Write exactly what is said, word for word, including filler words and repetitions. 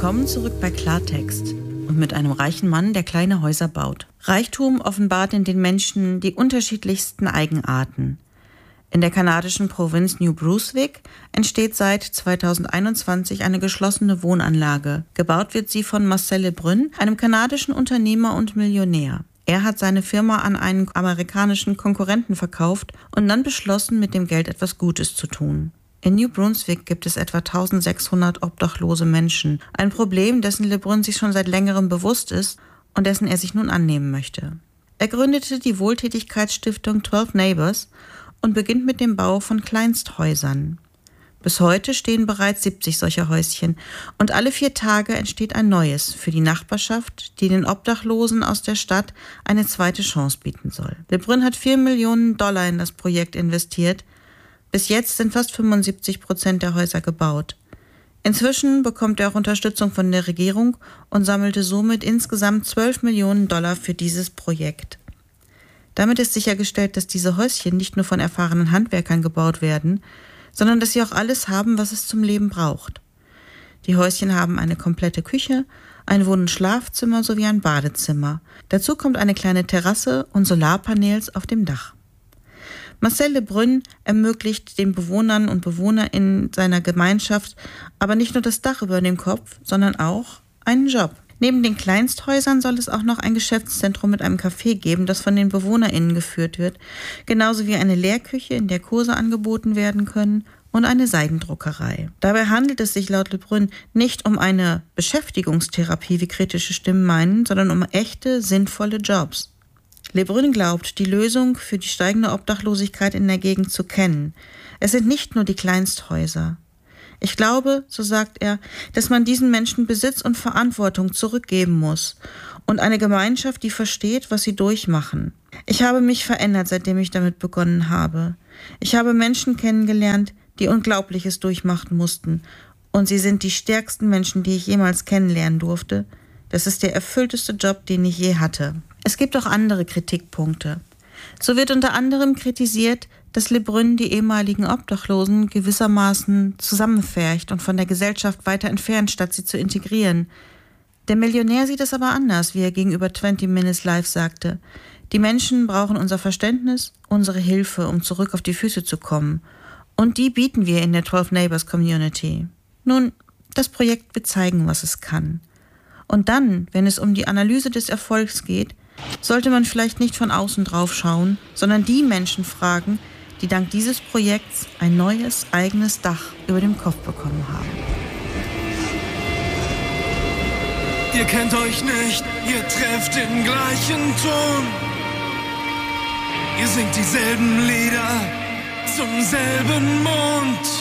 Willkommen zurück bei Klartext und mit einem reichen Mann, der kleine Häuser baut. Reichtum offenbart in den Menschen die unterschiedlichsten Eigenarten. In der kanadischen Provinz New Brunswick entsteht seit zweitausendeinundzwanzig eine geschlossene Wohnanlage. Gebaut wird sie von Marcel Lebrun, einem kanadischen Unternehmer und Millionär. Er hat seine Firma an einen amerikanischen Konkurrenten verkauft und dann beschlossen, mit dem Geld etwas Gutes zu tun. In New Brunswick gibt es etwa eintausendsechshundert obdachlose Menschen, ein Problem, dessen Lebrun sich schon seit längerem bewusst ist und dessen er sich nun annehmen möchte. Er gründete die Wohltätigkeitsstiftung zwölf Neighbors und beginnt mit dem Bau von Kleinsthäusern. Bis heute stehen bereits siebzig solcher Häuschen und alle vier Tage entsteht ein neues für die Nachbarschaft, die den Obdachlosen aus der Stadt eine zweite Chance bieten soll. Lebrun hat vier Millionen Dollar in das Projekt investiert. Bis jetzt sind fast fünfundsiebzig Prozent der Häuser gebaut. Inzwischen bekommt er auch Unterstützung von der Regierung und sammelte somit insgesamt zwölf Millionen Dollar für dieses Projekt. Damit ist sichergestellt, dass diese Häuschen nicht nur von erfahrenen Handwerkern gebaut werden, sondern dass sie auch alles haben, was es zum Leben braucht. Die Häuschen haben eine komplette Küche, ein Wohn- und Schlafzimmer sowie ein Badezimmer. Dazu kommt eine kleine Terrasse und Solarpaneels auf dem Dach. Marcel Lebrun ermöglicht den Bewohnern und BewohnerInnen seiner Gemeinschaft aber nicht nur das Dach über dem Kopf, sondern auch einen Job. Neben den Kleinsthäusern soll es auch noch ein Geschäftszentrum mit einem Café geben, das von den BewohnerInnen geführt wird, genauso wie eine Lehrküche, in der Kurse angeboten werden können, und eine Seidendruckerei. Dabei handelt es sich laut Lebrun nicht um eine Beschäftigungstherapie, wie kritische Stimmen meinen, sondern um echte, sinnvolle Jobs. Lebrun glaubt, die Lösung für die steigende Obdachlosigkeit in der Gegend zu kennen. Es sind nicht nur die Kleinsthäuser. Ich glaube, so sagt er, dass man diesen Menschen Besitz und Verantwortung zurückgeben muss und eine Gemeinschaft, die versteht, was sie durchmachen. Ich habe mich verändert, seitdem ich damit begonnen habe. Ich habe Menschen kennengelernt, die Unglaubliches durchmachen mussten, und sie sind die stärksten Menschen, die ich jemals kennenlernen durfte. Das ist der erfüllteste Job, den ich je hatte. Es gibt auch andere Kritikpunkte. So wird unter anderem kritisiert, dass Lebrun die ehemaligen Obdachlosen gewissermaßen zusammenpfercht und von der Gesellschaft weiter entfernt, statt sie zu integrieren. Der Millionär sieht es aber anders, wie er gegenüber twenty Minutes Live sagte. Die Menschen brauchen unser Verständnis, unsere Hilfe, um zurück auf die Füße zu kommen. Und die bieten wir in der zwölf Neighbors Community. Nun, das Projekt wird zeigen, was es kann. Und dann, wenn es um die Analyse des Erfolgs geht, sollte man vielleicht nicht von außen drauf schauen, sondern die Menschen fragen, die dank dieses Projekts ein neues, eigenes Dach über dem Kopf bekommen haben. Ihr kennt euch nicht, ihr trefft den gleichen Ton. Ihr singt dieselben Lieder zum selben Mond.